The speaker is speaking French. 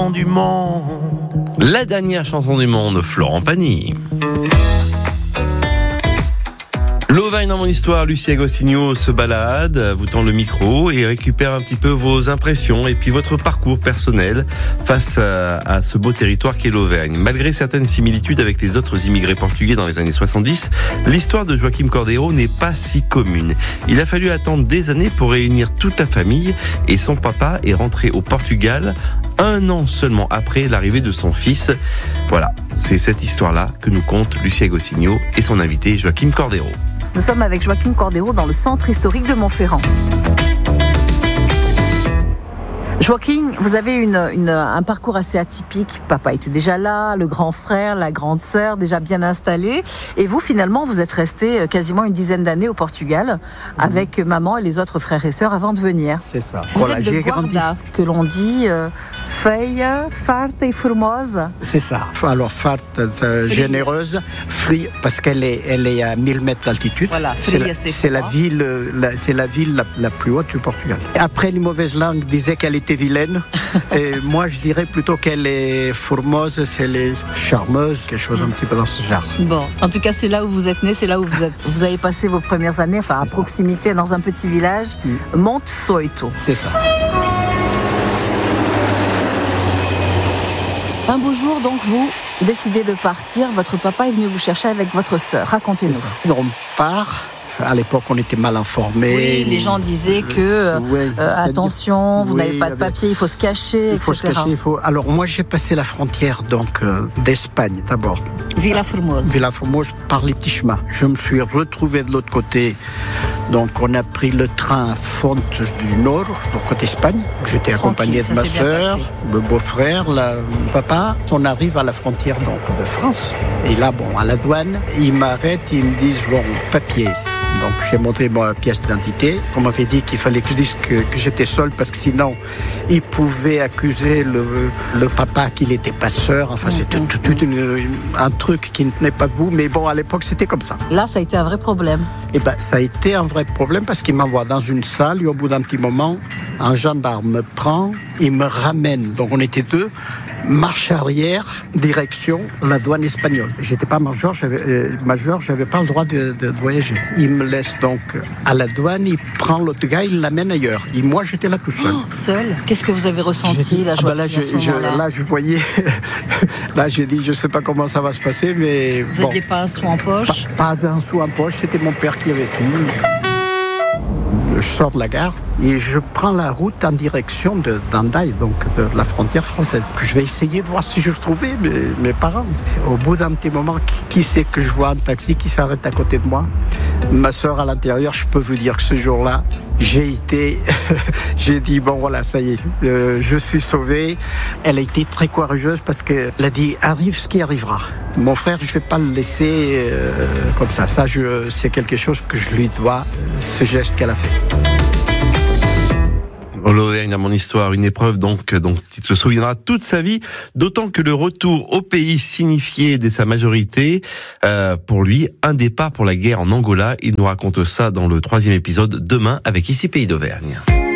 chanson du monde. La dernière chanson du monde, Florent Pagny. L'Auvergne dans mon histoire, Lucie Agostinho se balade, vous tend le micro et récupère un petit peu vos impressions et puis votre parcours personnel face à ce beau territoire qu'est l'Auvergne. Malgré certaines similitudes avec les autres immigrés portugais dans les années 70, l'histoire de Joaquim Cordeiro n'est pas si commune. Il a fallu attendre des années pour réunir toute la famille et son papa est rentré au Portugal 1 an seulement après l'arrivée de son fils. Voilà, c'est cette histoire-là que nous conte Lucie Agostinho et son invité Joaquim Cordeiro. Nous sommes avec Joaquim Cordeiro dans le centre historique de Montferrand. Joaquim, vous avez un parcours assez atypique. Papa était déjà là, le grand frère, la grande sœur déjà bien installés. Et vous, finalement, vous êtes resté quasiment une dizaine d'années au Portugal avec maman et les autres frères et sœurs avant de venir. C'est ça. Vous êtes de Guarda, que l'on dit feia, farta et formosa. C'est ça. Alors, farta, généreuse, frie, parce qu'elle est à 1000 mètres d'altitude. Voilà, c'est la ville la plus haute du Portugal. Après, les mauvaises langues disaient qu'elle était vilaine. Et moi, je dirais plutôt qu'elle est formosa, c'est les charmeuse, quelque chose un petit peu dans ce genre. Bon, en tout cas, c'est là où vous êtes né, c'est là où vous avez passé vos premières années, enfin, à proximité, dans un petit village, Monte Soito. C'est ça. Un beau jour, donc, vous décidez de partir. Votre papa est venu vous chercher avec votre sœur. Racontez-nous. On part. À l'époque, on était mal informés. Oui, les gens disaient que, attention, vous n'avez pas de papier, il faut se cacher, il faut etc. se cacher, Alors, moi, j'ai passé la frontière d'Espagne, d'abord. Villa Formosa, par les petits chemins. Je me suis retrouvé de l'autre côté. Donc, on a pris le train Fontes du Nord, donc côté Espagne. J'étais accompagné de ma sœur, le beau-frère, mon papa. On arrive à la frontière de France. Et là, à la douane, ils m'arrêtent, ils me disent, papier. Donc j'ai montré ma pièce d'identité. On m'avait dit qu'il fallait que je dise que j'étais seul parce que sinon ils pouvaient accuser le papa qu'il était passeur. Enfin c'était tout un truc qui ne tenait pas debout. Mais à l'époque c'était comme ça. Là ça a été un vrai problème. Ça a été un vrai problème parce qu'il m'envoie dans une salle et au bout d'un petit moment, un gendarme me prend, il me ramène. Donc on était 2. Marche arrière, direction la douane espagnole. J'étais pas major, j'avais pas le droit de voyager. Il me laisse donc à la douane, il prend l'autre gars, il l'amène ailleurs. Et moi, j'étais là tout seul. Seul ? Qu'est-ce que vous avez ressenti là, je voyais. Là, j'ai dit, je sais pas comment ça va se passer, mais vous n'aviez pas un sou en poche ? Pas un sou en poche. C'était mon père qui avait tout. Je sors de la gare et je prends la route en direction d'Andaille, donc de la frontière française. Je vais essayer de voir si je retrouvais mes parents. Au bout d'un petit moment, qui c'est que je vois un taxi qui s'arrête à côté de moi ? Ma sœur à l'intérieur, je peux vous dire que ce jour-là, j'ai dit, ça y est, je suis sauvé. Elle a été très courageuse parce qu'elle a dit, arrive ce qui arrivera. Mon frère, je ne vais pas le laisser comme ça. Ça, c'est quelque chose que je lui dois, ce geste qu'elle a fait. L'Auvergne dans mon histoire, une épreuve dont il se souviendra toute sa vie, d'autant que le retour au pays signifiait dès sa majorité, pour lui, un départ pour la guerre en Angola. Il nous raconte ça dans le 3e épisode, demain, avec Ici Pays d'Auvergne.